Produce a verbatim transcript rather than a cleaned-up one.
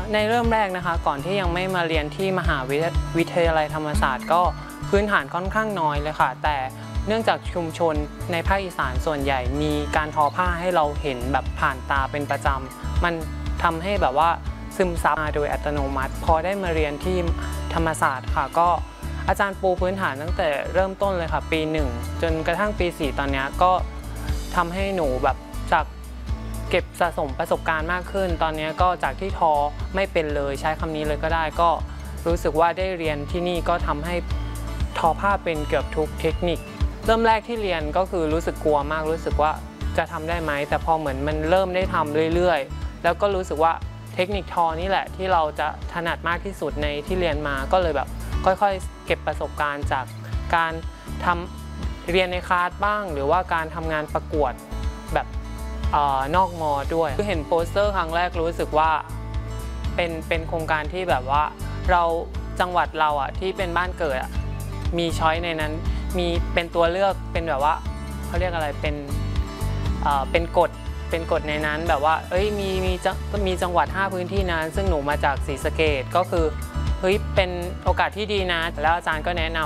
ในเริ่มแรกนะคะก่อนที่ยังไม่มาเรียนที่มหาวิทยาลัยธรรมศาสตร์ก็พื้นฐานค่อนข้างน้อยเลยค่ะแต่เนื่องจากชุมชนในภาคอีสานส่วนใหญ่มีการทอผ้าให้เราเห็นแบบผ่านตาเป็นประจำมันทำให้แบบว่าซึมซับมาโดยอัตโนมัติพอได้มาเรียนที่ธรรมศาสตร์ค่ะก็อาจารย์ปูพื้นฐานตั้งแต่เริ่มต้นเลยค่ะปีหนึ่งจนกระทั่งปีสี่ตอนนี้ก็ทำให้หนูแบบจากเก็บสะสมประสบการณ์มากขึ้นตอนนี้ก็จากที่ทอไม่เป็นเลยใช้คำนี้เลยก็ได้ก็รู้สึกว่าได้เรียนที่นี่ก็ทำให้ทอผ้าเป็นเกือบทุกเทคนิคเริ่มแรกที่เรียนก็คือรู้สึกกลัวมากรู้สึกว่าจะทำได้ไหมแต่พอเหมือนมันเริ่มได้ทำเรื่อยๆแล้วก็รู้สึกว่าเทคนิคทอนี่แหละที่เราจะถนัดมากที่สุดในที่เรียนมาก็เลยแบบค่อยๆเก็บประสบการณ์จากการทำเรียนในคลาสบ้างหรือว่าการทำงานประกวดแบบนอกมอด้วยคือเห็นโปสเตอร์ครั้งแรกรู้สึกว่าเป็นเป็นโครงการที่แบบว่าเราจังหวัดเราอ่ะที่เป็นบ้านเกิดอ่ะมีช้อยในนั้นมีเป็นตัวเลือกเป็นแบบว่าเขาเรียกอะไรเป็นเป็นกฎเป็นกฎในนั้นแบบว่าเอ้ยมีมีมีจังหวัดห้าพื้นที่นั้นซึ่งหนูมาจากศรีสะเกษก็คือเฮ้ยเป็นโอกาสที่ดีนะแล้วอาจารย์ก็แนะน